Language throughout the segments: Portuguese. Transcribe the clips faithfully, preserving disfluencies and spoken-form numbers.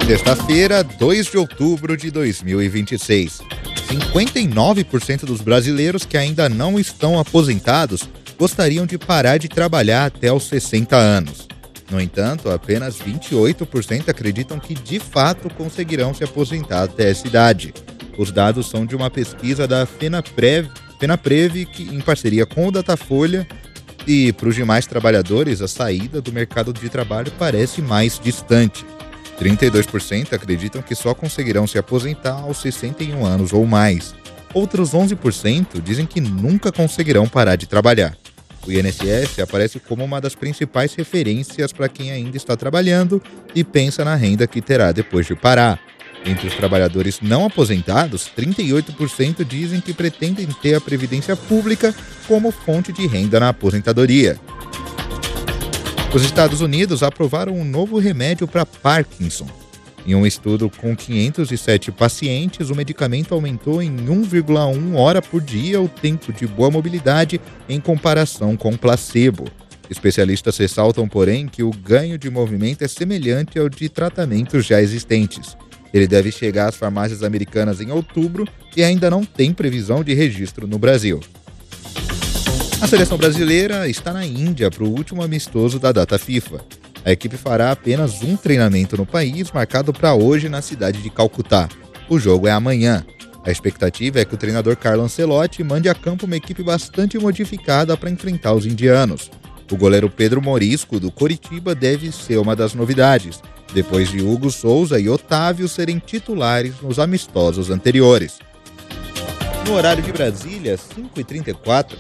Sexta-feira, dois de outubro de dois mil e vinte e seis. cinquenta e nove por cento dos brasileiros que ainda não estão aposentados gostariam de parar de trabalhar até os sessenta anos. No entanto, apenas vinte e oito por cento acreditam que de fato conseguirão se aposentar até essa idade. Os dados são de uma pesquisa da FenaPrev, FenaPrev que, em parceria com o Datafolha, e para os demais trabalhadores a saída do mercado de trabalho parece mais distante. trinta e dois por cento acreditam que só conseguirão se aposentar aos sessenta e um anos ou mais. Outros onze por cento dizem que nunca conseguirão parar de trabalhar. O I N S S aparece como uma das principais referências para quem ainda está trabalhando e pensa na renda que terá depois de parar. Entre os trabalhadores não aposentados, trinta e oito por cento dizem que pretendem ter a Previdência Pública como fonte de renda na aposentadoria. Os Estados Unidos aprovaram um novo remédio para Parkinson. Em um estudo com quinhentos e sete pacientes, o medicamento aumentou em um vírgula um hora por dia o tempo de boa mobilidade em comparação com placebo. Especialistas ressaltam, porém, que o ganho de movimento é semelhante ao de tratamentos já existentes. Ele deve chegar às farmácias americanas em outubro e ainda não tem previsão de registro no Brasil. A seleção brasileira está na Índia para o último amistoso da data FIFA. A equipe fará apenas um treinamento no país, marcado para hoje na cidade de Calcutá. O jogo é amanhã. A expectativa é que o treinador Carlo Ancelotti mande a campo uma equipe bastante modificada para enfrentar os indianos. O goleiro Pedro Morisco, do Coritiba, deve ser uma das novidades, depois de Hugo Souza e Otávio serem titulares nos amistosos anteriores. No horário de Brasília, cinco e trinta e quatro.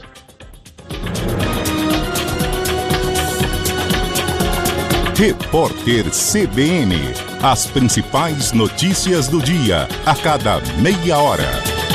Repórter C B N. As principais notícias do dia, a cada meia hora.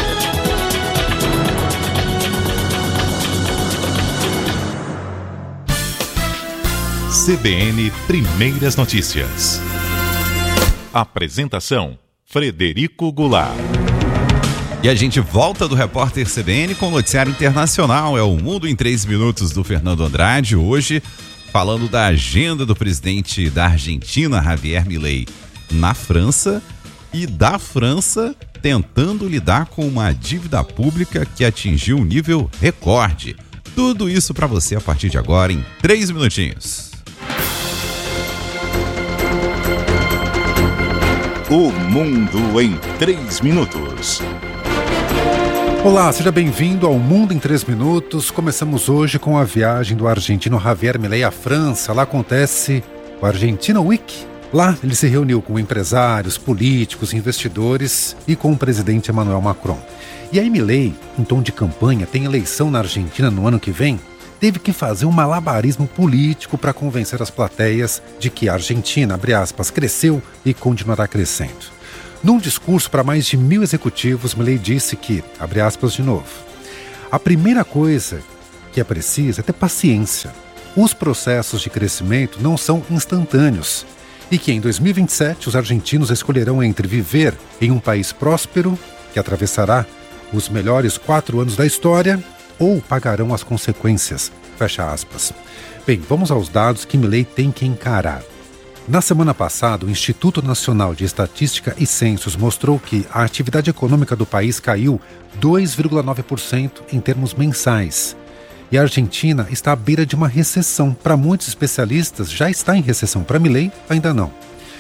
C B N Primeiras Notícias. Apresentação: Frederico Goulart. E a gente volta do Repórter C B N com o noticiário internacional. É o Mundo em três Minutos do Fernando Andrade. Hoje, falando da agenda do presidente da Argentina, Javier Milei, na França, e da França tentando lidar com uma dívida pública que atingiu um nível recorde. Tudo isso para você a partir de agora em três minutinhos. O Mundo em três Minutos. Olá, seja bem-vindo ao Mundo em três Minutos. Começamos hoje com a viagem do argentino Javier Milei à França. Lá acontece o Argentina Week. Lá ele se reuniu com empresários, políticos, investidores e com o presidente Emmanuel Macron. E aí Milei, em tom de campanha, tem eleição na Argentina no ano que vem, teve que fazer um malabarismo político para convencer as plateias de que a Argentina, abre aspas, cresceu e continuará crescendo. Num discurso para mais de mil executivos, Milei disse que, abre aspas de novo, a primeira coisa que é preciso é ter paciência. Os processos de crescimento não são instantâneos e que em dois mil e vinte e sete os argentinos escolherão entre viver em um país próspero, que atravessará os melhores quatro anos da história, ou pagarão as consequências, fecha aspas. Bem, vamos aos dados que Milei tem que encarar. Na semana passada, o Instituto Nacional de Estatística e Censos mostrou que a atividade econômica do país caiu dois vírgula nove por cento em termos mensais. E a Argentina está à beira de uma recessão. Para muitos especialistas, já está em recessão. Para Milei, ainda não.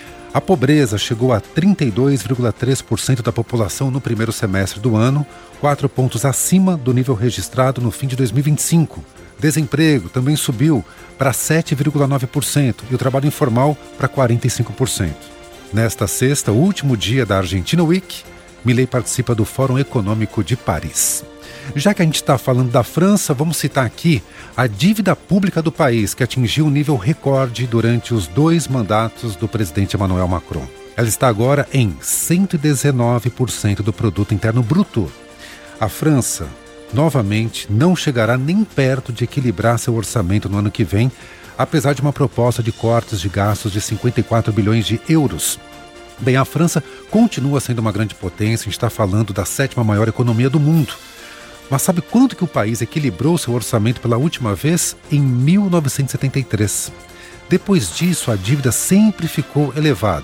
A pobreza chegou a trinta e dois vírgula três por cento da população no primeiro semestre do ano, quatro pontos acima do nível registrado no fim de dois mil e vinte e cinco. Desemprego também subiu para sete vírgula nove por cento e o trabalho informal para quarenta e cinco por cento. Nesta sexta, último dia da Argentina Week, Milei participa do Fórum Econômico de Paris. Já que a gente está falando da França, vamos citar aqui a dívida pública do país, que atingiu um nível recorde durante os dois mandatos do presidente Emmanuel Macron. Ela está agora em cento e dezenove por cento do produto interno bruto. A França, novamente, não chegará nem perto de equilibrar seu orçamento no ano que vem, apesar de uma proposta de cortes de gastos de cinquenta e quatro bilhões de euros. Bem, a França continua sendo uma grande potência, a gente está falando da sétima maior economia do mundo. Mas sabe quanto que o país equilibrou seu orçamento pela última vez? Em mil novecentos e setenta e três. Depois disso, a dívida sempre ficou elevada.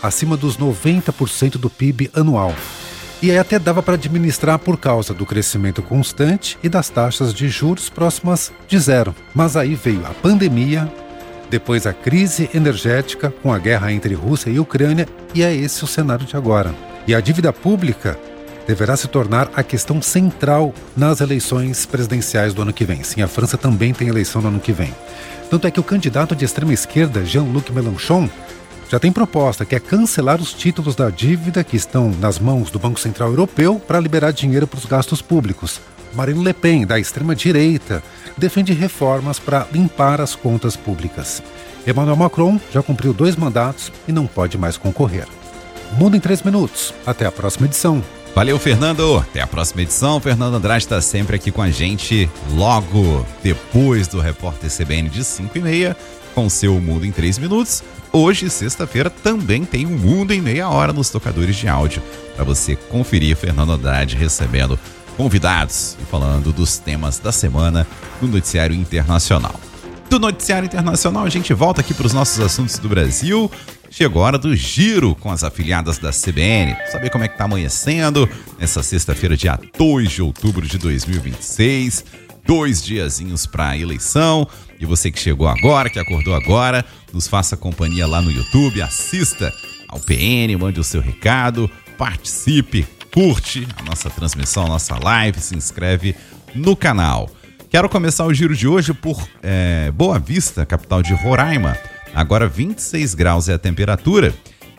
acima dos noventa por cento do P I B anual. E aí até dava para administrar por causa do crescimento constante e das taxas de juros próximas de zero. Mas aí veio a pandemia, depois a crise energética com a guerra entre Rússia e Ucrânia, e é esse o cenário de agora. E a dívida pública deverá se tornar a questão central nas eleições presidenciais do ano que vem. Sim, a França também tem eleição no ano que vem. Tanto é que o candidato de extrema esquerda, Jean-Luc Mélenchon, já tem proposta que é cancelar os títulos da dívida que estão nas mãos do Banco Central Europeu para liberar dinheiro para os gastos públicos. Marine Le Pen, da extrema-direita, defende reformas para limpar as contas públicas. Emmanuel Macron já cumpriu dois mandatos e não pode mais concorrer. Mundo em três minutos. Até a próxima edição. Valeu, Fernando. Até a próxima edição. Fernando Andrade está sempre aqui com a gente, logo depois do Repórter C B N de cinco e meia, com seu Mundo em três minutos. Hoje, sexta-feira, também tem um Mundo em meia hora nos tocadores de áudio, para você conferir Fernando Andrade recebendo convidados e falando dos temas da semana no Noticiário Internacional. Do Noticiário Internacional, a gente volta aqui para os nossos assuntos do Brasil. Chegou a hora do giro com as afiliadas da C B N. Saber como é que tá amanhecendo nessa sexta-feira, dia dois de outubro de dois mil e vinte e seis. Dois diazinhos para a eleição. E você que chegou agora, que acordou agora, nos faça companhia lá no YouTube, assista ao P N, mande o seu recado, participe, curte a nossa transmissão, a nossa live, se inscreve no canal. Quero começar o giro de hoje por é, Boa Vista, capital de Roraima. Agora vinte e seis graus é a temperatura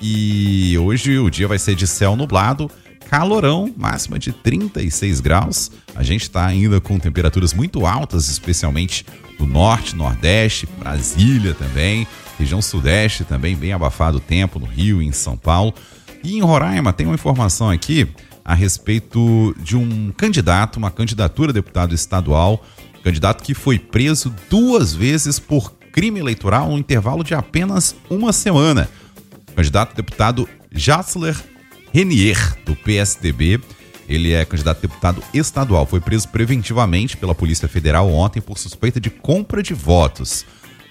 e hoje o dia vai ser de céu nublado, calorão, máxima de trinta e seis graus. A gente está ainda com temperaturas muito altas, especialmente no norte, nordeste, Brasília também, região sudeste também, bem abafado o tempo, no Rio e em São Paulo. E em Roraima tem uma informação aqui a respeito de um candidato, uma candidatura a deputado estadual, candidato que foi preso duas vezes por crime eleitoral no intervalo de apenas uma semana. O candidato a deputado Jassler Renier, do P S D B, ele é candidato a deputado estadual, foi preso preventivamente pela Polícia Federal ontem por suspeita de compra de votos.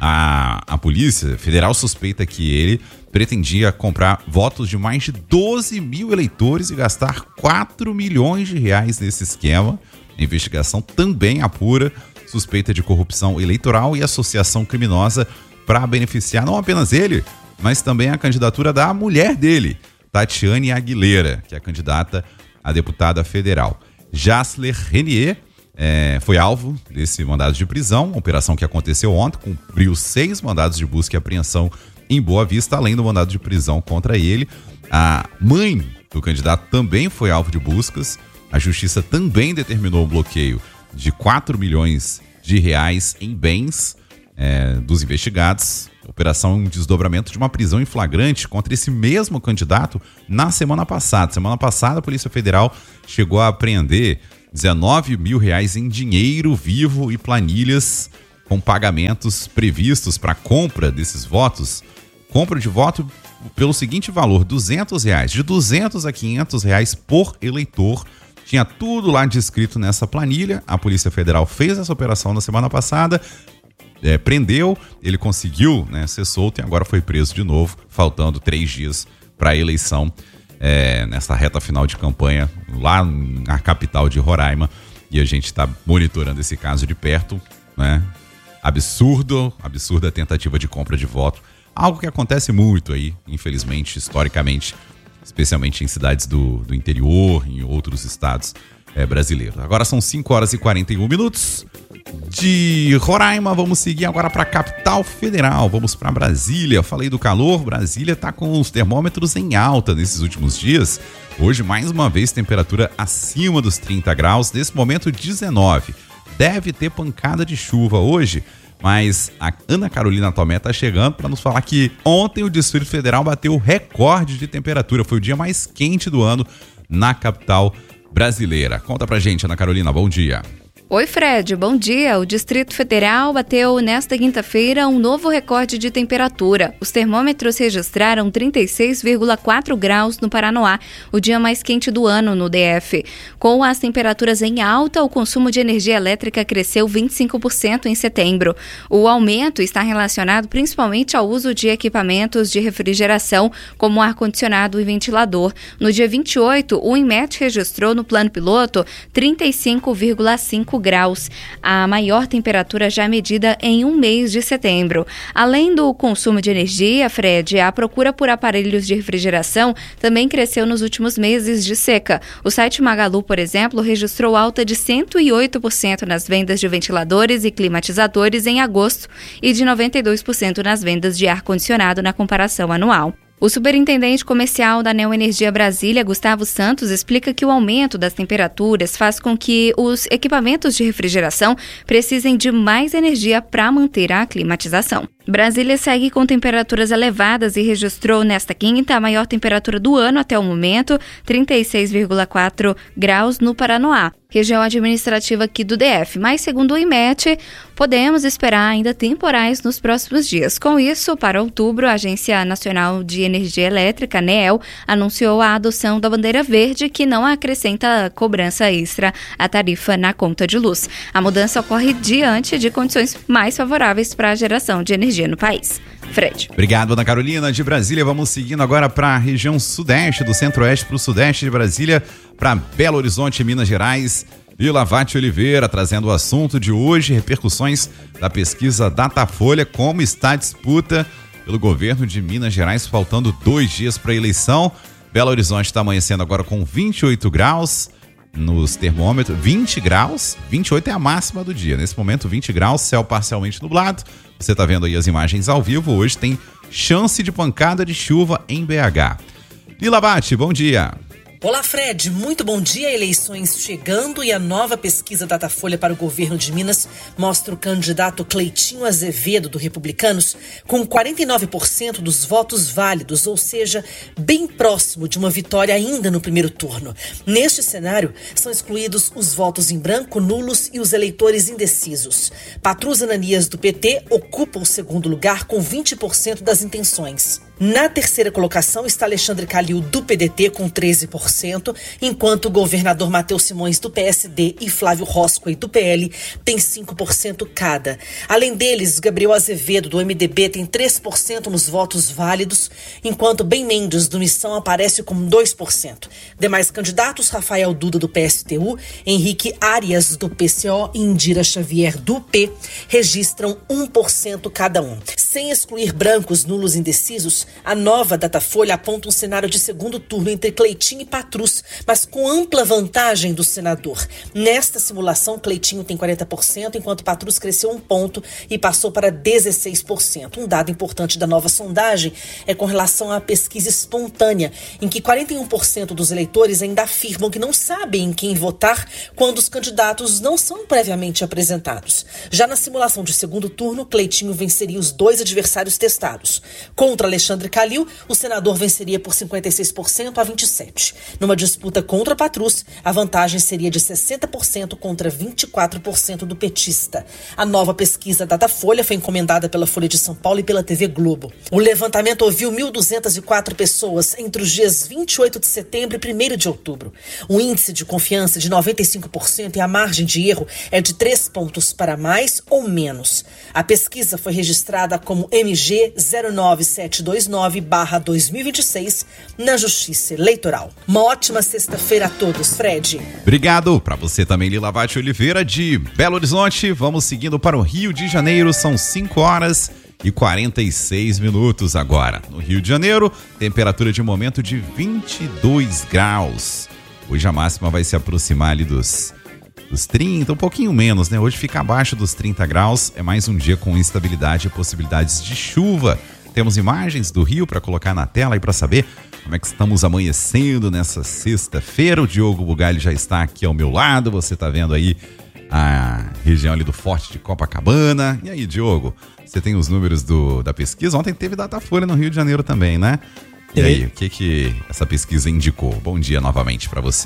A, a Polícia Federal suspeita que ele pretendia comprar votos de mais de doze mil eleitores e gastar quatro milhões de reais nesse esquema. A investigação também apura suspeita de corrupção eleitoral e associação criminosa para beneficiar não apenas ele, mas também a candidatura da mulher dele, Tatiane Aguilera, que é candidata a deputada federal. Jassler Renier é, foi alvo desse mandado de prisão, uma operação que aconteceu ontem, cumpriu seis mandados de busca e apreensão em Boa Vista, além do mandado de prisão contra ele. A mãe do candidato também foi alvo de buscas. A justiça também determinou o bloqueio de quatro milhões de reais em bens é, dos investigados. Operação é um desdobramento de uma prisão em flagrante contra esse mesmo candidato na semana passada. Semana passada, a Polícia Federal chegou a apreender dezenove mil reais em dinheiro vivo e planilhas com pagamentos previstos para compra desses votos. Compra de voto pelo seguinte valor, duzentos reais. De duzentos a quinhentos reais por eleitor. Tinha tudo lá descrito nessa planilha. A Polícia Federal fez essa operação na semana passada, é, prendeu, ele conseguiu, né, ser solto e agora foi preso de novo, faltando três dias para a eleição, é, nessa reta final de campanha lá na capital de Roraima. E a gente está monitorando esse caso de perto, né? Absurdo, absurda tentativa de compra de voto. Algo que acontece muito aí, infelizmente, historicamente, especialmente em cidades do, do interior, em outros estados é, brasileiros. Agora são cinco horas e quarenta e um minutos. De Roraima, vamos seguir agora para a capital federal. Vamos para Brasília. Falei do calor. Brasília está com os termômetros em alta nesses últimos dias. Hoje, mais uma vez, temperatura acima dos trinta graus. Nesse momento, dezenove. Deve ter pancada de chuva hoje. Mas a Ana Carolina Tomé está chegando para nos falar que ontem o Distrito Federal bateu o recorde de temperatura. Foi o dia mais quente do ano na capital brasileira. Conta pra gente, Ana Carolina, bom dia. Oi, Fred, bom dia. O Distrito Federal bateu nesta quinta-feira um novo recorde de temperatura. Os termômetros registraram trinta e seis vírgula quatro graus no Paranoá, o dia mais quente do ano no D F. Com as temperaturas em alta, o consumo de energia elétrica cresceu vinte e cinco por cento em setembro. O aumento está relacionado principalmente ao uso de equipamentos de refrigeração, como ar-condicionado e ventilador. No dia vinte e oito, o INMET registrou no plano piloto trinta e cinco vírgula cinco graus, a maior temperatura já medida em um mês de setembro. Além do consumo de energia, Fred, a procura por aparelhos de refrigeração também cresceu nos últimos meses de seca. O site Magalu, por exemplo, registrou alta de cento e oito por cento nas vendas de ventiladores e climatizadores em agosto e de noventa e dois por cento nas vendas de ar-condicionado na comparação anual. O superintendente comercial da Neoenergia Brasília, Gustavo Santos, explica que o aumento das temperaturas faz com que os equipamentos de refrigeração precisem de mais energia para manter a climatização. Brasília segue com temperaturas elevadas e registrou nesta quinta a maior temperatura do ano até o momento, trinta e seis vírgula quatro graus no Paranoá, região administrativa aqui do D F. Mas, segundo o INMET, podemos esperar ainda temporais nos próximos dias. Com isso, para outubro, a Agência Nacional de Energia Elétrica, ANEEL, anunciou a adoção da bandeira verde, que não acrescenta cobrança extra à tarifa na conta de luz. A mudança ocorre diante de condições mais favoráveis para a geração de energia no país. Fred. Obrigado, Ana Carolina. De Brasília, vamos seguindo agora para a região sudeste, do centro-oeste para o sudeste de Brasília, para Belo Horizonte, Minas Gerais. Lila Vatti Oliveira trazendo o assunto de hoje, repercussões da pesquisa Datafolha, como está a disputa pelo governo de Minas Gerais, faltando dois dias para a eleição. Belo Horizonte está amanhecendo agora com vinte e oito graus nos termômetros, vinte graus, vinte e oito é a máxima do dia. Nesse momento, vinte graus, céu parcialmente nublado. Você está vendo aí as imagens ao vivo. Hoje tem chance de pancada de chuva em B H. Lila Vatti, bom dia. Olá, Fred. Muito bom dia. Eleições chegando e a nova pesquisa Datafolha para o governo de Minas mostra o candidato Cleitinho Azevedo, do Republicanos, com quarenta e nove por cento dos votos válidos, ou seja, bem próximo de uma vitória ainda no primeiro turno. Neste cenário, são excluídos os votos em branco, nulos e os eleitores indecisos. Patrus Ananias, do P T, ocupa o segundo lugar com vinte por cento das intenções. Na terceira colocação está Alexandre Calil, do P D T, com treze por cento, enquanto o governador Matheus Simões, do P S D, e Flávio Roscoe, do P L, tem cinco por cento cada. Além deles, Gabriel Azevedo, do M D B, tem três por cento nos votos válidos, enquanto Ben Mendes, do Missão, aparece com dois por cento. Demais candidatos, Rafael Duda, do P S T U, Henrique Arias, do P C O e Indira Xavier, do P, registram um por cento cada um. Sem excluir brancos, nulos e indecisos, a nova Datafolha aponta um cenário de segundo turno entre Cleitinho e Patrus, mas com ampla vantagem do senador. Nesta simulação, Cleitinho tem quarenta por cento, enquanto Patrus cresceu um ponto e passou para dezesseis por cento. Um dado importante da nova sondagem é com relação à pesquisa espontânea, em que quarenta e um por cento dos eleitores ainda afirmam que não sabem em quem votar quando os candidatos não são previamente apresentados. Já na simulação de segundo turno, Cleitinho venceria os dois adversários testados. Contra Alexandre Calil, o senador venceria por cinquenta e seis por cento a vinte e sete por cento. Numa disputa contra Patrus, a vantagem seria de sessenta por cento contra vinte e quatro por cento do petista. A nova pesquisa Datafolha foi encomendada pela Folha de São Paulo e pela T V Globo. O levantamento ouviu mil duzentas e quatro pessoas entre os dias vinte e oito de setembro e primeiro de outubro. O índice de confiança de noventa e cinco por cento e a margem de erro é de três pontos para mais ou menos. A pesquisa foi registrada como M G zero nove sete dois nove barra dois mil e vinte e seis na Justiça Eleitoral. Uma ótima sexta-feira a todos, Fred. Obrigado. Para você também, Lila Vatti Oliveira, de Belo Horizonte. Vamos seguindo para o Rio de Janeiro. São cinco horas e quarenta e seis minutos agora. No Rio de Janeiro, temperatura de momento de vinte e dois graus. Hoje a máxima vai se aproximar ali dos, dos trinta, um pouquinho menos, né? Hoje fica abaixo dos trinta graus. É mais um dia com instabilidade e possibilidades de chuva. Temos imagens do Rio para colocar na tela e para saber como é que estamos amanhecendo nessa sexta-feira. O Diogo Bugalho já está aqui ao meu lado. Você está vendo aí a região ali do Forte de Copacabana. E aí, Diogo, você tem os números do, da pesquisa? Ontem teve Datafolha no Rio de Janeiro também, né? E aí, o que, que essa pesquisa indicou? Bom dia novamente para você.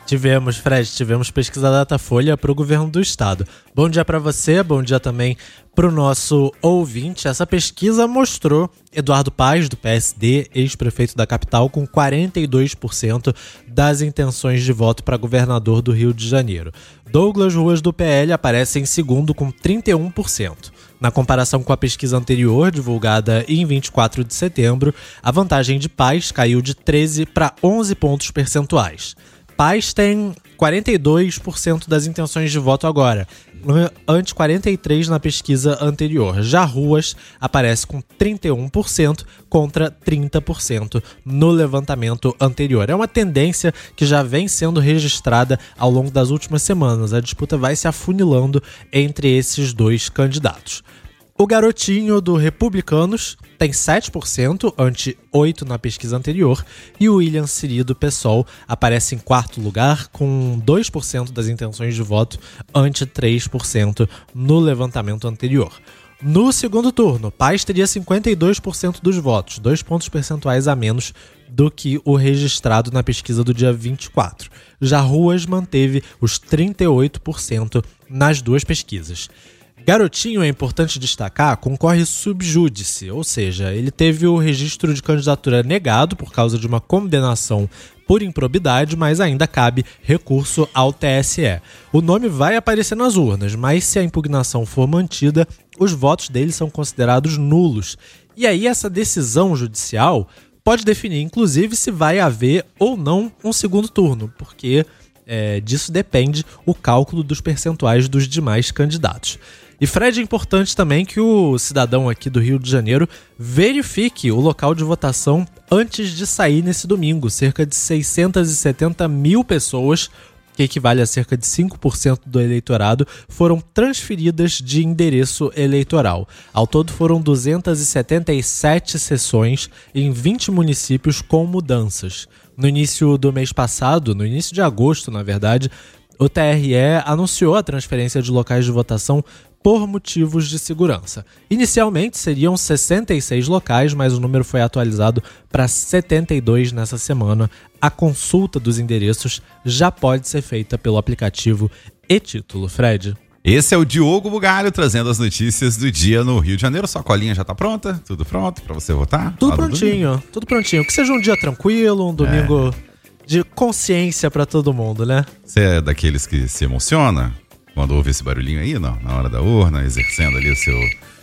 Tivemos, Fred, tivemos pesquisa Datafolha para o governo do estado. Bom dia para você, bom dia também para o nosso ouvinte. Essa pesquisa mostrou Eduardo Paes, do P S D, ex-prefeito da capital, com quarenta e dois por cento das intenções de voto para governador do Rio de Janeiro. Douglas Ruas, do P L, aparece em segundo com trinta e um por cento. Na comparação com a pesquisa anterior, divulgada em vinte e quatro de setembro, a vantagem de Paes caiu de treze para onze pontos percentuais. Paes tem quarenta e dois por cento das intenções de voto agora, ante quarenta e três por cento na pesquisa anterior. Já Ruas aparece com trinta e um por cento contra trinta por cento no levantamento anterior. É uma tendência que já vem sendo registrada ao longo das últimas semanas. A disputa vai se afunilando entre esses dois candidatos. O Garotinho, do Republicanos, tem sete por cento, ante oito por cento na pesquisa anterior, e o William Siri, do PSOL, aparece em quarto lugar, com dois por cento das intenções de voto, ante três por cento no levantamento anterior. No segundo turno, Paes teria cinquenta e dois por cento dos votos, dois pontos percentuais a menos do que o registrado na pesquisa do dia vinte e quatro. Já Ruas manteve os trinta e oito por cento nas duas pesquisas. Garotinho, é importante destacar, concorre sub judice, ou seja, ele teve o registro de candidatura negado por causa de uma condenação por improbidade, mas ainda cabe recurso ao T S E. O nome vai aparecer nas urnas, mas se a impugnação for mantida, os votos dele são considerados nulos. E aí essa decisão judicial pode definir, inclusive, se vai haver ou não um segundo turno, porque é, disso depende o cálculo dos percentuais dos demais candidatos. E, Fred, é importante também que o cidadão aqui do Rio de Janeiro verifique o local de votação antes de sair nesse domingo. Cerca de seiscentas e setenta mil pessoas, que equivale a cerca de cinco por cento do eleitorado, foram transferidas de endereço eleitoral. Ao todo foram duzentas e setenta e sete sessões em vinte municípios com mudanças. No início do mês passado, no início de agosto, na verdade, o T R E anunciou a transferência de locais de votação por motivos de segurança. Inicialmente seriam sessenta e seis locais, mas o número foi atualizado para setenta e dois nessa semana. A consulta dos endereços já pode ser feita pelo aplicativo e-Título. Fred? Esse é o Diogo Bugalho trazendo as notícias do dia no Rio de Janeiro. Sua colinha já tá pronta? Tudo pronto para você votar? Tudo prontinho, tudo prontinho. Que seja um dia tranquilo, um domingo é. de consciência para todo mundo, né? Você é daqueles que se emociona quando ouve esse barulhinho aí, não, na hora da urna, exercendo ali o seu,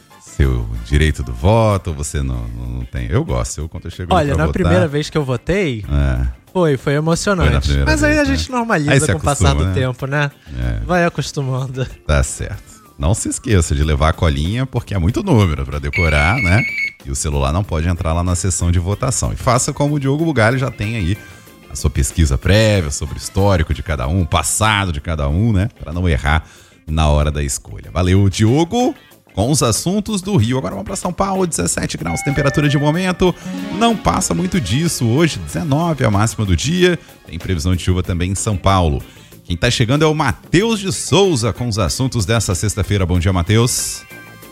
seu direito do voto, você não, não tem? Eu gosto, eu quando eu chego Olha, na votar, primeira vez que eu votei, é. foi, foi emocionante. Foi Mas aí vez, a gente né? normaliza com o passar do né? tempo, né? É. Vai acostumando. Tá certo. Não se esqueça de levar a colinha, porque é muito número para decorar, né? E o celular não pode entrar lá na sessão de votação. E faça como o Diogo Bugalho já tem aí a sua pesquisa prévia sobre o histórico de cada um, passado de cada um, né? Para não errar na hora da escolha. Valeu, Diogo, com os assuntos do Rio. Agora vamos para São Paulo, dezessete graus, temperatura de momento. Não passa muito disso hoje, dezenove a máxima do dia. Tem previsão de chuva também em São Paulo. Quem tá chegando é o Matheus de Souza com os assuntos dessa sexta-feira. Bom dia, Matheus.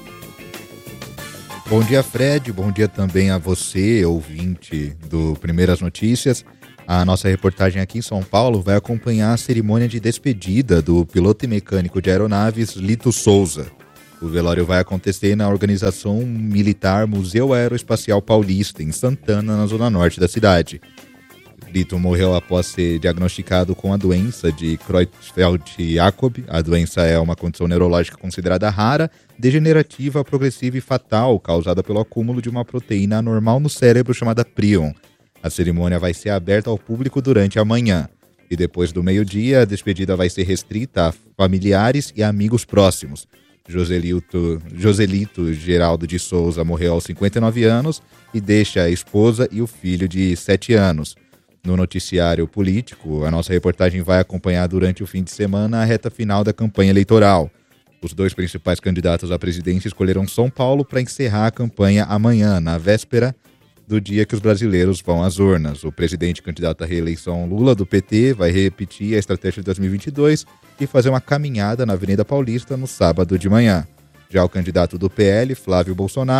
Bom dia, Fred. Bom dia também a você, ouvinte do Primeiras Notícias. A nossa reportagem aqui em São Paulo vai acompanhar a cerimônia de despedida do piloto e mecânico de aeronaves Lito Souza. O velório vai acontecer na organização militar Museu Aeroespacial Paulista, em Santana, na zona norte da cidade. Lito morreu após ser diagnosticado com a doença de Creutzfeldt-Jakob. A doença é uma condição neurológica considerada rara, degenerativa, progressiva e fatal, causada pelo acúmulo de uma proteína anormal no cérebro chamada prion. A cerimônia vai ser aberta ao público durante a manhã. E depois do meio-dia, a despedida vai ser restrita a familiares e amigos próximos. Joselito, Joselito Geraldo de Souza morreu aos cinquenta e nove anos e deixa a esposa e o filho de sete anos. No noticiário político, a nossa reportagem vai acompanhar durante o fim de semana a reta final da campanha eleitoral. Os dois principais candidatos à presidência escolheram São Paulo para encerrar a campanha amanhã, na véspera do dia que os brasileiros vão às urnas. O presidente candidato à reeleição Lula, do P T, vai repetir a estratégia de dois mil e vinte e dois e fazer uma caminhada na Avenida Paulista no sábado de manhã. Já o candidato do P L, Flávio Bolsonaro,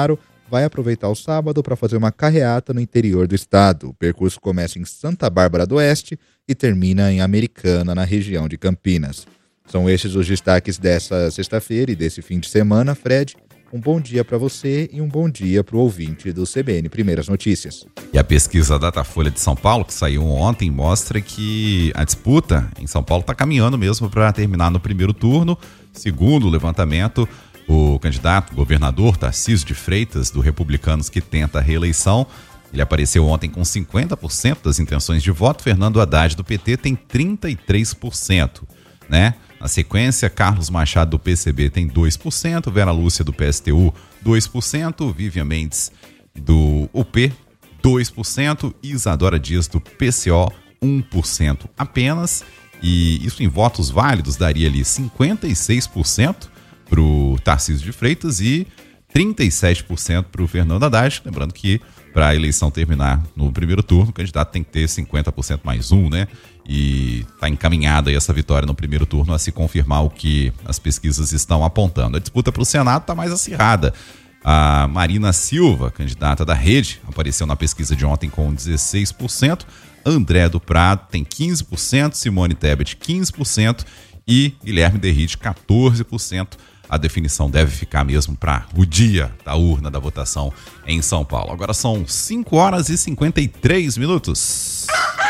vai aproveitar o sábado para fazer uma carreata no interior do estado. O percurso começa em Santa Bárbara do Oeste e termina em Americana, na região de Campinas. São estes os destaques dessa sexta-feira e desse fim de semana. Fred, um bom dia para você e um bom dia para o ouvinte do C B N Primeiras Notícias. E a pesquisa Datafolha de São Paulo, que saiu ontem, mostra que a disputa em São Paulo está caminhando mesmo para terminar no primeiro turno. Segundo o levantamento, o candidato governador Tarcísio de Freitas, do Republicanos, que tenta a reeleição, ele apareceu ontem com cinquenta por cento das intenções de voto. Fernando Haddad, do P T, tem trinta e três por cento, né? Na sequência, Carlos Machado, do P C B, tem dois por cento, Vera Lúcia, do P S T U, dois por cento, Vivian Mendes, do U P, dois por cento, e Isadora Dias, do P C O, um por cento apenas. E isso em votos válidos daria ali cinquenta e seis por cento para o Tarcísio de Freitas e trinta e sete por cento para o Fernando Haddad. Lembrando que para a eleição terminar no primeiro turno, o candidato tem que ter cinquenta por cento mais um, né? E está encaminhada aí essa vitória no primeiro turno a se confirmar o que as pesquisas estão apontando. A disputa para o Senado está mais acirrada. A Marina Silva, candidata da Rede, apareceu na pesquisa de ontem com dezesseis por cento. André do Prado tem quinze por cento, Simone Tebet quinze por cento e Guilherme Derrite quatorze por cento. A definição deve ficar mesmo para o dia da urna da votação em São Paulo. Agora são cinco horas e cinquenta e três minutos.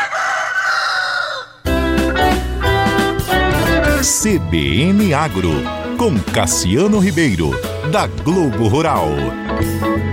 C B N Agro, com Cassiano Ribeiro, da Globo Rural.